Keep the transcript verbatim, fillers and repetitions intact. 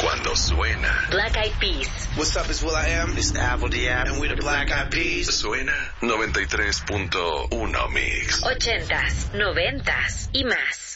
cuando suena. Black Eyed Peas. What's up, it's Will I Am. It's Apple D App. And we're the Black Eyed Peas. Suena noventa y tres punto uno Mix. Ochentas, noventas y más.